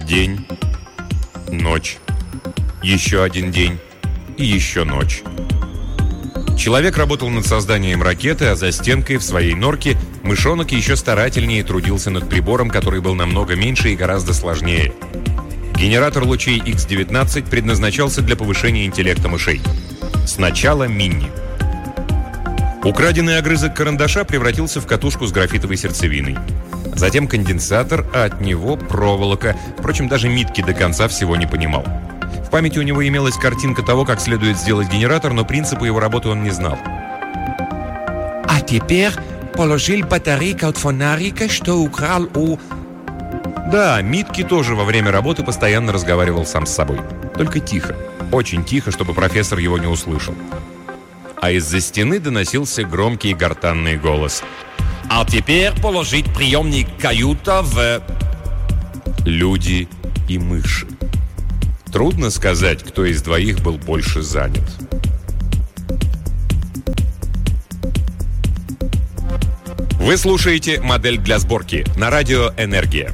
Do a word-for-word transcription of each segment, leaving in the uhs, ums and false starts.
День, ночь, еще один день и еще ночь. Человек работал над созданием ракеты, а за стенкой в своей норке мышонок еще старательнее трудился над прибором, который был намного меньше и гораздо сложнее. Генератор лучей икс девятнадцать предназначался для повышения интеллекта мышей. Сначала Минни. Украденный огрызок карандаша превратился в катушку с графитовой сердцевиной. Затем конденсатор, а от него проволока. Впрочем, даже Митки до конца всего не понимал. В памяти у него имелась картинка того, как следует сделать генератор, но принципа его работы он не знал. А теперь положил батарейку от фонарика, что украл у... Да, Митки тоже во время работы постоянно разговаривал сам с собой. Только тихо. Очень тихо, чтобы профессор его не услышал. А из-за стены доносился громкий гортанный голос. А теперь положить приемник каюта в... Люди и мыши. Трудно сказать, кто из двоих был больше занят. Вы слушаете «Модель для сборки» на радио «Энергия».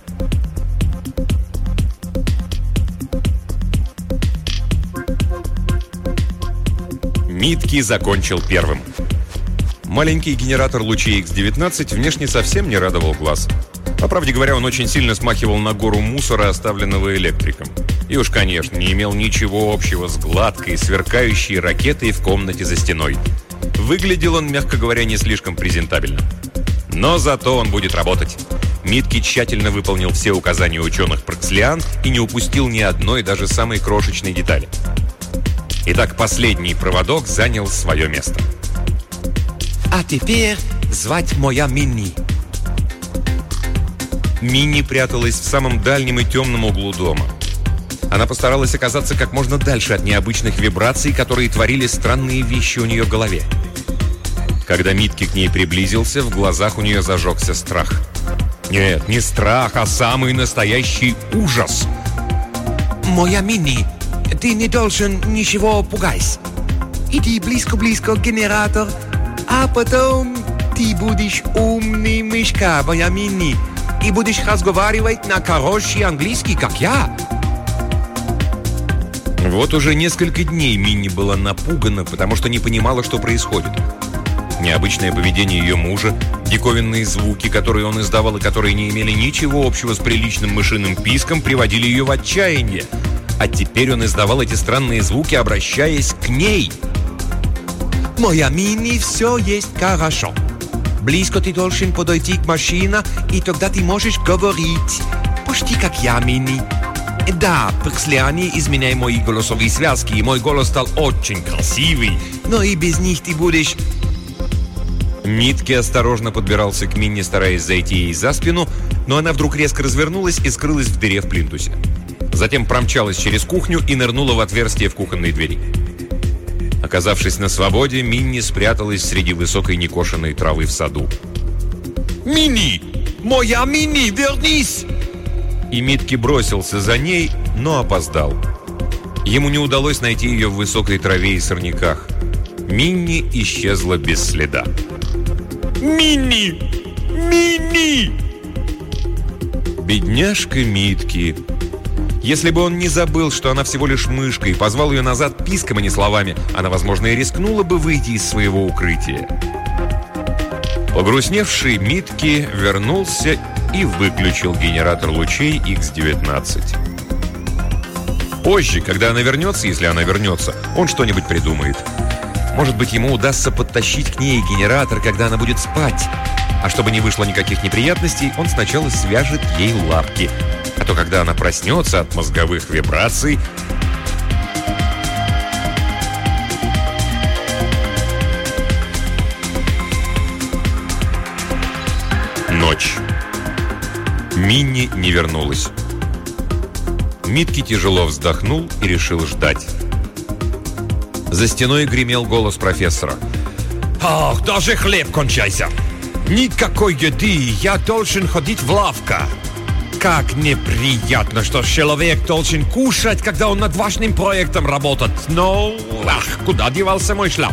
Митки закончил первым. Маленький генератор лучей икс девятнадцать внешне совсем не радовал глаз. По правде говоря, он очень сильно смахивал на гору мусора, оставленного электриком. И уж, конечно, не имел ничего общего с гладкой, сверкающей ракетой в комнате за стеной. Выглядел он, мягко говоря, не слишком презентабельно. Но зато он будет работать. Митки тщательно выполнил все указания ученых-прокслиан и не упустил ни одной, даже самой крошечной детали. Итак, последний проводок занял свое место. А теперь звать моя Минни. Минни пряталась в самом дальнем и темном углу дома. Она постаралась оказаться как можно дальше от необычных вибраций, которые творили странные вещи у нее в голове. Когда Митки к ней приблизился, в глазах у нее зажегся страх. Нет, не страх, а самый настоящий ужас. Моя Минни, ты не должен ничего пугать. Иди близко-близко к генератору, а потом ты будешь умный мышка, моя Минни, и будешь разговаривать на хороший английский, как я. Вот уже несколько дней Минни была напугана, потому что не понимала, что происходит. Необычное поведение ее мужа, диковинные звуки, которые он издавал и которые не имели ничего общего с приличным мышиным писком, приводили ее в отчаяние. А теперь он издавал эти странные звуки, обращаясь к ней. Моя Минни, все есть хорошо. Близко ты должен подойти к машине, и тогда ты можешь говорить. Почти как я, Минни. Да, прокслиане изменяй мои голосовые связки, и мой голос стал очень красивый, но и без них ты будешь... Митки осторожно подбирался к Минни, стараясь зайти ей за спину, но она вдруг резко развернулась и скрылась в дыре в плинтусе. Затем промчалась через кухню и нырнула в отверстие в кухонной двери. Оказавшись на свободе, Минни спряталась среди высокой некошенной травы в саду. «Минни! Моя Минни, вернись!» И Митки бросился за ней, но опоздал. Ему не удалось найти ее в высокой траве и сорняках. Минни исчезла без следа. «Минни! Минни!» Бедняжка Митки. Если бы он не забыл, что она всего лишь мышка, и позвал ее назад писком, а не словами, она, возможно, и рискнула бы выйти из своего укрытия. Погрустневший Митки вернулся и выключил генератор лучей икс девятнадцать. Позже, когда она вернется, если она вернется, он что-нибудь придумает. Может быть, ему удастся подтащить к ней генератор, когда она будет спать. А чтобы не вышло никаких неприятностей, он сначала свяжет ей лапки. А то, когда она проснется от мозговых вибраций... Ночь. Минни не вернулась. Митки тяжело вздохнул и решил ждать. За стеной гремел голос профессора. «Ах, даже хлеб кончайся! Никакой еды, я должен ходить в лавку! Как неприятно, что человек должен кушать, когда он над важным проектом работает! Но, ах, куда девался мой шляп?»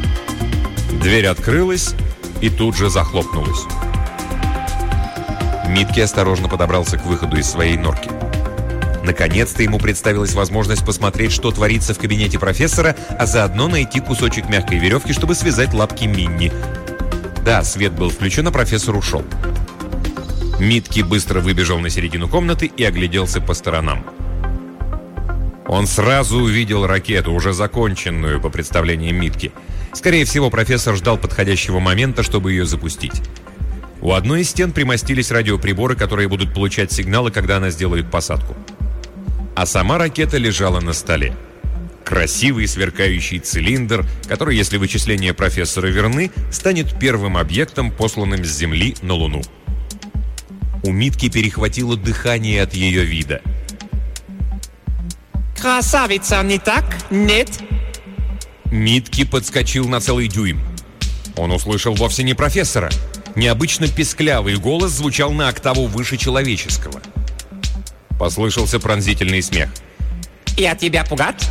Дверь открылась и тут же захлопнулась. Митки осторожно подобрался к выходу из своей норки. Наконец-то ему представилась возможность посмотреть, что творится в кабинете профессора, а заодно найти кусочек мягкой веревки, чтобы связать лапки Минни. Да, свет был включен, а профессор ушел. Митки быстро выбежал на середину комнаты и огляделся по сторонам. Он сразу увидел ракету, уже законченную, по представлениям Митки. Скорее всего, профессор ждал подходящего момента, чтобы ее запустить. У одной из стен примостились радиоприборы, которые будут получать сигналы, когда она сделает посадку. А сама ракета лежала на столе. Красивый сверкающий цилиндр, который, если вычисления профессора верны, станет первым объектом, посланным с Земли на Луну. У Митки перехватило дыхание от ее вида. «Красавица, не так? Нет?» Митки подскочил на целый дюйм. Он услышал вовсе не профессора. Необычно песклявый голос звучал на октаву выше человеческого. Послышался пронзительный смех. «Я тебя пугать?»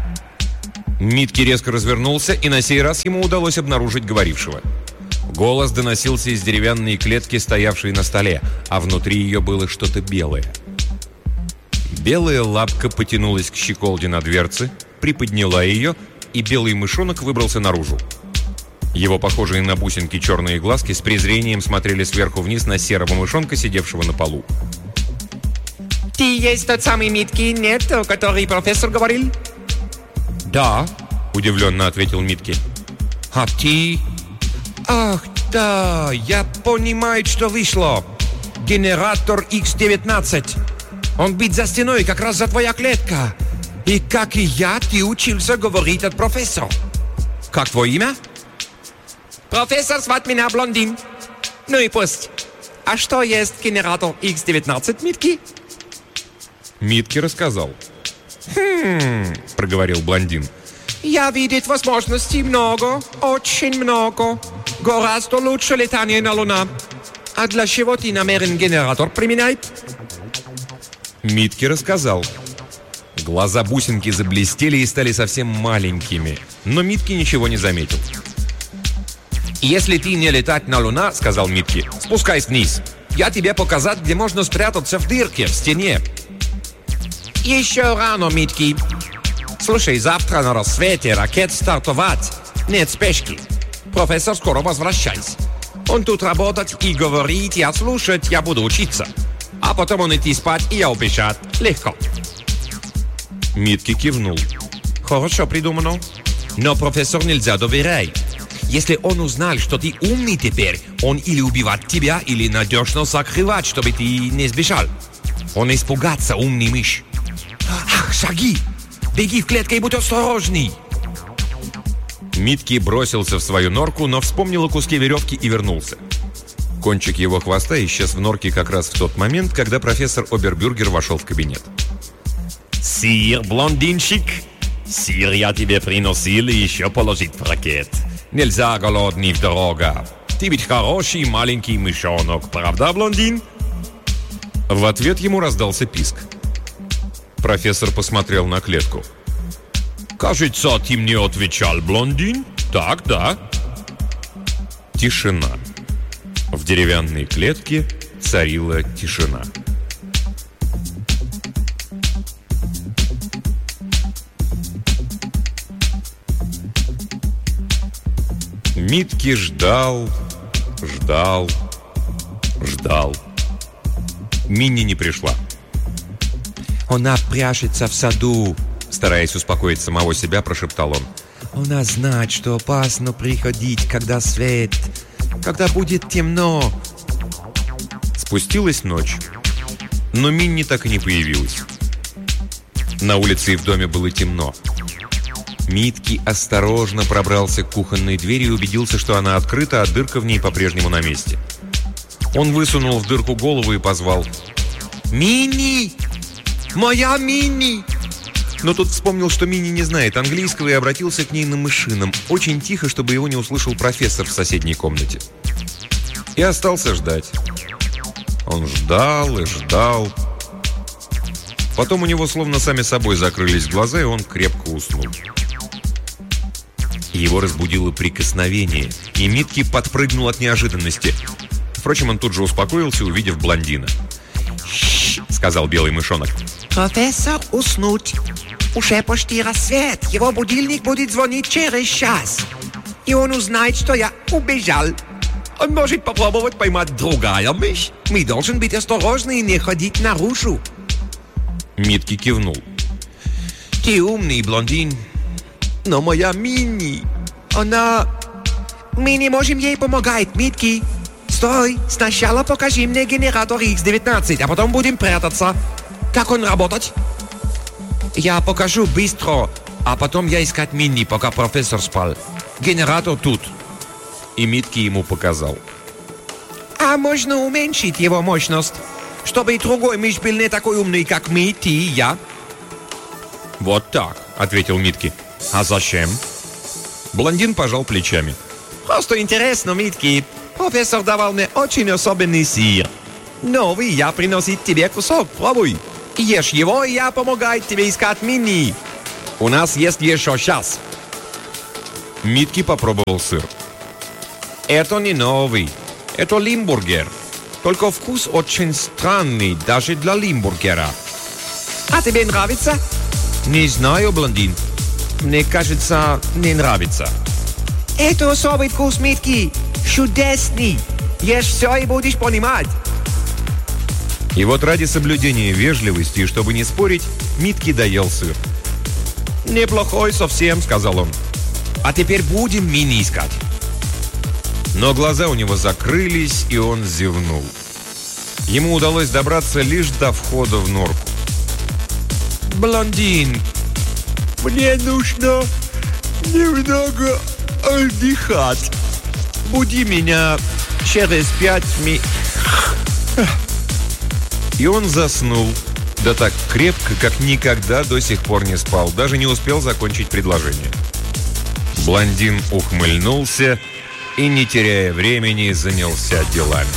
Митки резко развернулся, и на сей раз ему удалось обнаружить говорившего. Голос доносился из деревянной клетки, стоявшей на столе, а внутри ее было что-то белое. Белая лапка потянулась к щеколде на дверце, приподняла ее, и белый мышонок выбрался наружу. Его похожие на бусинки черные глазки с презрением смотрели сверху вниз на серого мышонка, сидевшего на полу. «Ты есть тот самый Митки, нет, о который профессор говорил?» «Да», — удивленно ответил Митки. «А ты?» «Ах, да, я понимаю, что вышло. Генератор икс девятнадцать. Он бит за стеной, как раз за твоя клетка. И, как и я, ты учился говорить от профессора. Как твое имя?» «Профессор звать меня Блондин. Ну и пусть. А что есть генератор икс девятнадцать, Митки?» Митки рассказал. «Хм...» — проговорил Блондин. «Я видеть возможностей много, очень много. Гораздо лучше летание на Луна. А для чего ты намерен генератор применять?» Митки рассказал. Глаза бусинки заблестели и стали совсем маленькими, но Митки ничего не заметил. «Если ты не летать на Луна, — сказал Митки, — спускайся вниз. Я тебе показать, где можно спрятаться в дырке в стене». «Еще рано, Митки. Слушай, завтра на рассвете ракет стартовать. Нет спешки. Профессор скоро возвращайся. Он тут работать и говорить, я слушать, я буду учиться. А потом он идти спать, и я убежать. Легко». Митки кивнул. «Хорошо придумано. Но профессор нельзя доверять. Если он узнал, что ты умный теперь, он или убивать тебя, или надежно закрывать, чтобы ты не сбежал. Он испугаться, умный мышь. Ах, шаги! Беги в клетку и будь осторожней!» Митки бросился в свою норку, но вспомнил о куске веревки и вернулся. Кончик его хвоста исчез в норке как раз в тот момент, когда профессор Обербюргер вошел в кабинет. «Сир, блондинчик, сир, я тебе приносил еще положить в ракет. Нельзя голодный в дорога. Ты ведь хороший маленький мышонок, правда, блондин?» В ответ ему раздался писк. Профессор посмотрел на клетку. «Кажется, ты мне отвечал, блондин? Так, да?» Тишина. В деревянной клетке царила тишина. Митки ждал, ждал, ждал. Минни не пришла. «Она прячется в саду», — стараясь успокоить самого себя, прошептал он. «Она знает, что опасно приходить, когда свет, когда будет темно». Спустилась ночь, но Минни так и не появилась. На улице и в доме было темно. Митки осторожно пробрался к кухонной двери и убедился, что она открыта, а дырка в ней по-прежнему на месте. Он высунул в дырку голову и позвал: «Минни! Моя Минни!» Но тут вспомнил, что Минни не знает английского, и обратился к ней на мышином, очень тихо, чтобы его не услышал профессор в соседней комнате. И остался ждать. Он ждал и ждал. Потом у него словно сами собой закрылись глаза, и он крепко уснул. Его разбудило прикосновение, и Митки подпрыгнул от неожиданности. Впрочем, он тут же успокоился, увидев блондина. Шш, сказал белый мышонок. Профессор уснуть. Уже почти рассвет. Его будильник будет звонить через час. И он узнает, что я убежал. Он может попробовать поймать другая мышь. Мы должны быть осторожны и не ходить наружу. Митки кивнул. Ты умный, блондин. Но моя Мини, она... Мы не можем ей помогать, Митки. Стой, сначала покажи мне генератор икс девятнадцать, а потом будем прятаться. Как он работать? Я покажу быстро, а потом я искать Мини, пока профессор спал. Генератор тут. И Митки ему показал. А можно уменьшить его мощность, чтобы и другой мышь был не такой умный, как мы, ты и я? Вот так, ответил Митки. А зачем? Блондин пожал плечами. Просто интересно, Митки. Профессор давал мне очень особенный сыр. Новый я приносит тебе кусок, пробуй. Ешь его, и я помогаю тебе искать Мини. У нас есть еще час. Митки попробовал сыр. Это не новый. Это лимбургер. Только вкус очень странный, даже для лимбургера. А тебе нравится? Не знаю, блондин. Мне кажется, не нравится. Это особый вкус, Митки. Чудесный. Ешь все и будешь понимать. И вот ради соблюдения вежливости, и чтобы не спорить, Митки доел сыр. «Неплохой совсем», — сказал он. «А теперь будем Мини искать». Но глаза у него закрылись, и он зевнул. Ему удалось добраться лишь до входа в норку. «Блондин, мне нужно немного отдыхать. Буди меня через пять минут». И он заснул, да так крепко, как никогда до сих пор не спал, даже не успел закончить предложение. Блондин ухмыльнулся и, не теряя времени, занялся делами.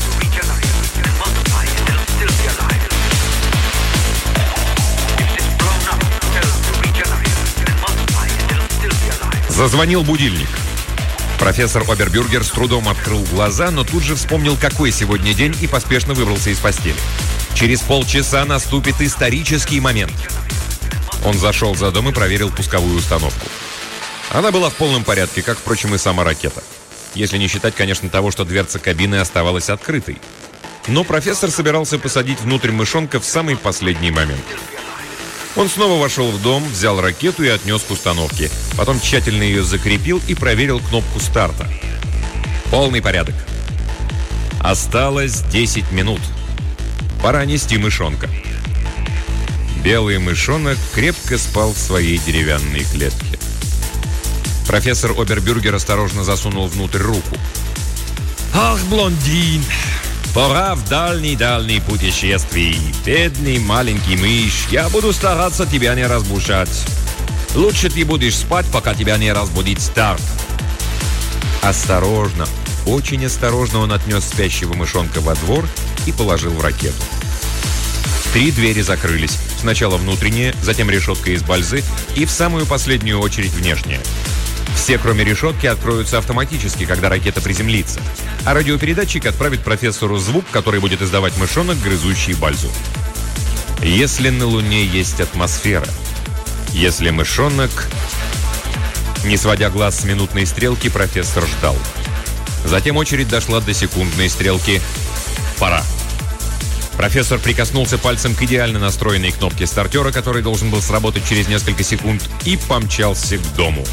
Зазвонил будильник. Профессор Обербюргер с трудом открыл глаза, но тут же вспомнил, какой сегодня день, и поспешно выбрался из постели. Через полчаса наступит исторический момент. Он зашел за дом и проверил пусковую установку. Она была в полном порядке, как, впрочем, и сама ракета. Если не считать, конечно, того, что дверца кабины оставалась открытой. Но профессор собирался посадить внутрь мышонка в самый последний момент. Он снова вошел в дом, взял ракету и отнес к установке. Потом тщательно ее закрепил и проверил кнопку старта. Полный порядок. Осталось десять минут. Пора нести мышонка. Белый мышонок крепко спал в своей деревянной клетке. Профессор Обербюргер осторожно засунул внутрь руку. «Ах, блондин! Пора в дальний-дальний путешествий. Бедный маленький мышь, я буду стараться тебя не разбужать. Лучше ты будешь спать, пока тебя не разбудит старт». Осторожно, очень осторожно он отнес спящего мышонка во двор и положил в ракету. Три двери закрылись. Сначала внутренняя, затем решетка из бальзы и в самую последнюю очередь внешняя. Все, кроме решетки, откроются автоматически, когда ракета приземлится. А радиопередатчик отправит профессору звук, который будет издавать мышонок, грызущий бальзу. Если на Луне есть атмосфера, если мышонок... Не сводя глаз с минутной стрелки, профессор ждал. Затем очередь дошла до секундной стрелки. Пора. Профессор прикоснулся пальцем к идеально настроенной кнопке стартера, который должен был сработать через несколько секунд, и помчался к дому.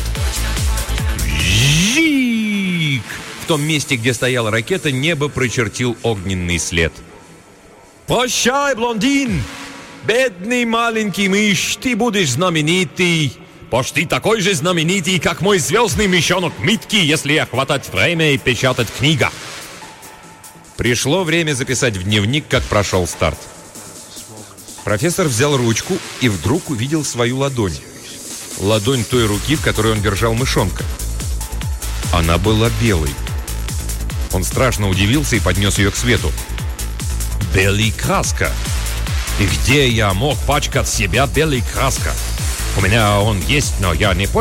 Жик! В том месте, где стояла ракета, небо прочертил огненный след. «Прощай, блондин! Бедный маленький мышь, ты будешь знаменитый. Почти такой же знаменитый, как мой звездный мышонок Митки, если охватать время и печатать книга». Пришло время записать в дневник, как прошел старт. Профессор взял ручку и вдруг увидел свою ладонь. Ладонь той руки, в которой он держал мышонка. Она была белой. Он страшно удивился и поднес ее к свету. «Белый краска! И где я мог пачкать себя белой краской? У меня он есть, но я не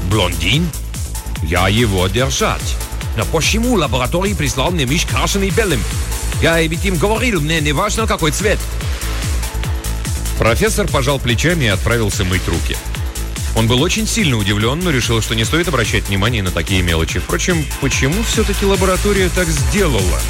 Блондин? Я его держать. Но почему лаборатории прислал мне мышь крашеный белым? Я ведь им говорил, мне не важно, какой цвет. Профессор пожал плечами и отправился мыть руки. Он был очень сильно удивлен, но решил, что не стоит обращать внимание на такие мелочи. Впрочем, почему все-таки лаборатория так сделала?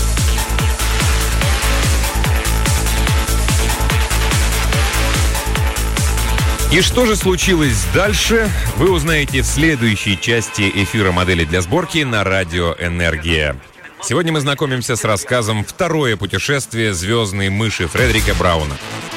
И что же случилось дальше, вы узнаете в следующей части эфира «Модели для сборки» на радио «Энергия». Сегодня мы знакомимся с рассказом «Второе путешествие звездной мыши» Фредерика Брауна.